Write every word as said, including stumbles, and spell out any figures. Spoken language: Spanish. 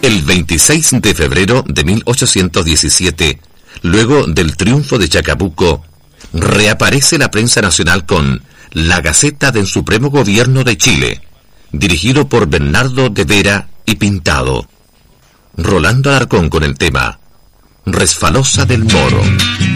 El veintiséis de febrero de mil ochocientos diecisiete, luego del triunfo de Chacabuco, reaparece la prensa nacional con La Gaceta del Supremo Gobierno de Chile, dirigido por Bernardo de Vera y pintado. Rolando Alarcón con el tema Resfalosa del Moro.